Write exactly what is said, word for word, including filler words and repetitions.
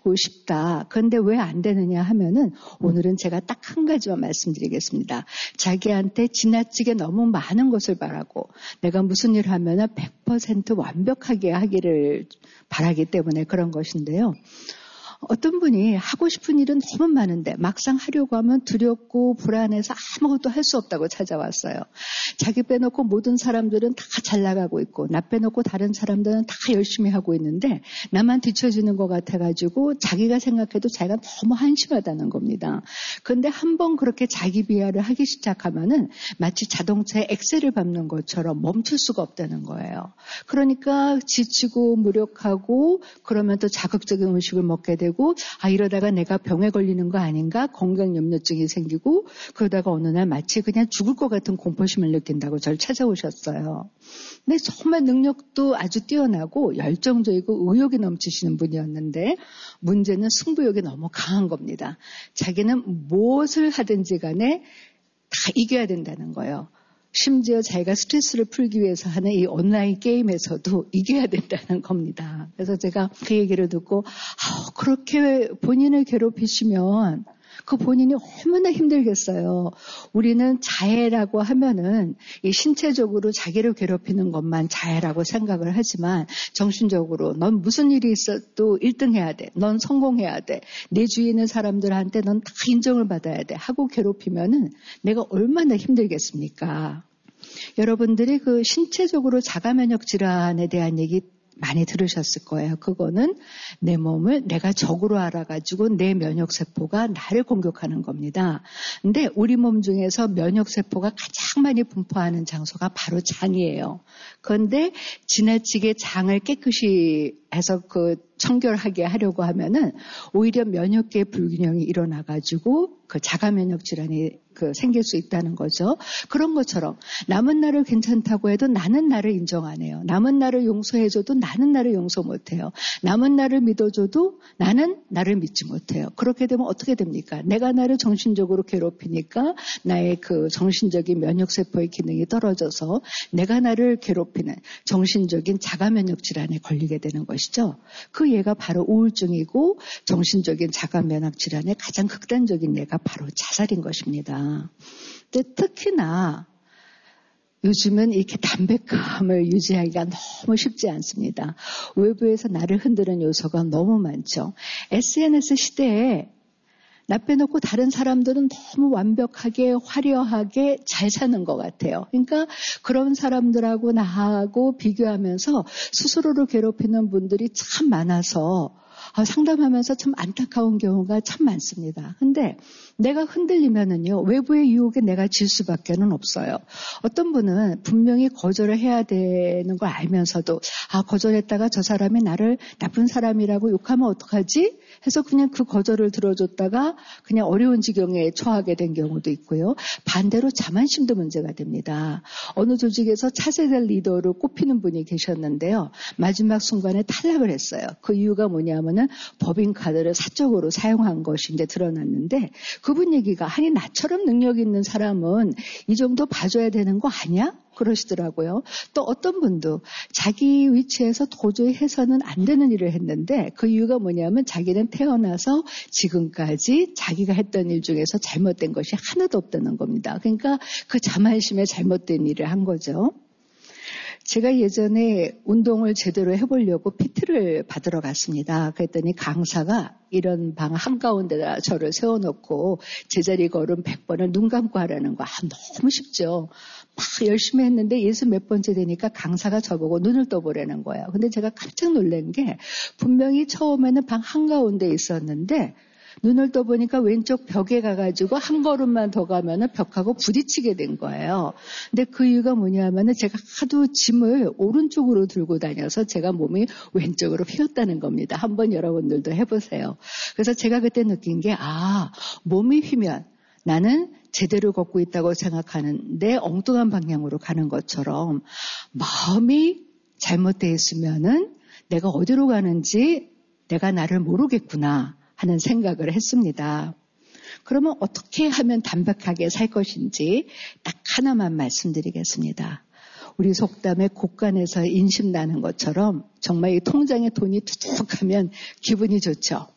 하고 싶다. 그런데 왜 안 되느냐 하면은 오늘은 제가 딱 한 가지만 말씀드리겠습니다. 자기한테 지나치게 너무 많은 것을 바라고 내가 무슨 일을 하면은 백 퍼센트 완벽하게 하기를 바라기 때문에 그런 것인데요. 어떤 분이 하고 싶은 일은 너무 많은데 막상 하려고 하면 두렵고 불안해서 아무것도 할 수 없다고 찾아왔어요. 자기 빼놓고 모든 사람들은 다 잘 나가고 있고 나 빼놓고 다른 사람들은 다 열심히 하고 있는데 나만 뒤처지는 것 같아가지고 자기가 생각해도 자기가 너무 한심하다는 겁니다. 그런데 한번 그렇게 자기 비하를 하기 시작하면은 마치 자동차에 엑셀을 밟는 것처럼 멈출 수가 없다는 거예요. 그러니까 지치고 무력하고 그러면 또 자극적인 음식을 먹게 되고 아 이러다가 내가 병에 걸리는 거 아닌가 건강염려증이 생기고 그러다가 어느 날 마치 그냥 죽을 것 같은 공포심을 느낀다고 저를 찾아오셨어요. 근데 정말 능력도 아주 뛰어나고 열정적이고 의욕이 넘치시는 분이었는데 문제는 승부욕이 너무 강한 겁니다. 자기는 무엇을 하든지 간에 다 이겨야 된다는 거예요. 심지어 자기가 스트레스를 풀기 위해서 하는 이 온라인 게임에서도 이겨야 된다는 겁니다. 그래서 제가 그 얘기를 듣고 아, 그렇게 본인을 괴롭히시면 그 본인이 얼마나 힘들겠어요. 우리는 자해라고 하면은 이 신체적으로 자기를 괴롭히는 것만 자해라고 생각을 하지만 정신적으로 넌 무슨 일이 있어도 일 등 해야 돼. 넌 성공해야 돼. 내 주위에 있는 사람들한테 넌 다 인정을 받아야 돼. 하고 괴롭히면은 내가 얼마나 힘들겠습니까? 여러분들이 그 신체적으로 자가면역 질환에 대한 얘기 많이 들으셨을 거예요. 그거는 내 몸을 내가 적으로 알아가지고 내 면역세포가 나를 공격하는 겁니다. 근데 우리 몸 중에서 면역세포가 가장 많이 분포하는 장소가 바로 장이에요. 그런데 지나치게 장을 깨끗이 해서 그 청결하게 하려고 하면은 오히려 면역계의 불균형이 일어나가지고 그 자가면역 질환이 그 생길 수 있다는 거죠. 그런 것처럼 남은 나를 괜찮다고 해도 나는 나를 인정 안 해요. 남은 나를 용서해줘도 나는 나를 용서 못해요. 남은 나를 믿어줘도 나는 나를 믿지 못해요. 그렇게 되면 어떻게 됩니까? 내가 나를 정신적으로 괴롭히니까 나의 그 정신적인 면역세포의 기능이 떨어져서 내가 나를 괴롭히는 정신적인 자가면역 질환에 걸리게 되는 것이죠. 그 예가 바로 우울증이고 정신적인 자가면역 질환의 가장 극단적인 예가 바로 자살인 것입니다. 근데 특히나 요즘은 이렇게 담백함을 유지하기가 너무 쉽지 않습니다. 외부에서 나를 흔드는 요소가 너무 많죠. 에스엔에스 시대에 나 빼놓고 다른 사람들은 너무 완벽하게 화려하게 잘 사는 것 같아요. 그러니까 그런 사람들하고 나하고 비교하면서 스스로를 괴롭히는 분들이 참 많아서 상담하면서 참 안타까운 경우가 참 많습니다. 근데 내가 흔들리면은요, 외부의 유혹에 내가 질 수밖에는 없어요. 어떤 분은 분명히 거절을 해야 되는 걸 알면서도 아, 거절했다가 저 사람이 나를 나쁜 사람이라고 욕하면 어떡하지? 해서 그냥 그 거절을 들어줬다가 그냥 어려운 지경에 처하게 된 경우도 있고요. 반대로 자만심도 문제가 됩니다. 어느 조직에서 차세대 리더로 꼽히는 분이 계셨는데요. 마지막 순간에 탈락을 했어요. 그 이유가 뭐냐면은 법인카드를 사적으로 사용한 것이 이제 드러났는데 그분 얘기가 아니 나처럼 능력 있는 사람은 이 정도 봐줘야 되는 거 아니야? 그러시더라고요. 또 어떤 분도 자기 위치에서 도저히 해서는 안 되는 일을 했는데 그 이유가 뭐냐면 자기는 태어나서 지금까지 자기가 했던 일 중에서 잘못된 것이 하나도 없다는 겁니다. 그러니까 그 자만심에 잘못된 일을 한 거죠. 제가 예전에 운동을 제대로 해보려고 피티를 받으러 갔습니다. 그랬더니 강사가 이런 방 한가운데다 저를 세워놓고 제자리 걸음 백 번을 눈 감고 하라는 거. 아, 너무 쉽죠. 막 열심히 했는데 예수 몇 번째 되니까 강사가 저보고 눈을 떠보라는 거예요. 근데 제가 깜짝 놀란 게 분명히 처음에는 방 한가운데 있었는데 눈을 떠보니까 왼쪽 벽에 가가지고 한 걸음만 더 가면은 벽하고 부딪히게 된 거예요. 근데 그 이유가 뭐냐면은 제가 하도 짐을 오른쪽으로 들고 다녀서 제가 몸이 왼쪽으로 휘었다는 겁니다. 한번 여러분들도 해보세요. 그래서 제가 그때 느낀 게 아, 몸이 휘면 나는 제대로 걷고 있다고 생각하는데 엉뚱한 방향으로 가는 것처럼 마음이 잘못되어 있으면은 내가 어디로 가는지 내가 나를 모르겠구나 하는 생각을 했습니다. 그러면 어떻게 하면 담백하게 살 것인지 딱 하나만 말씀드리겠습니다. 우리 속담에 곳간에서 인심 나는 것처럼 정말 이 통장에 돈이 투둑하면 기분이 좋죠.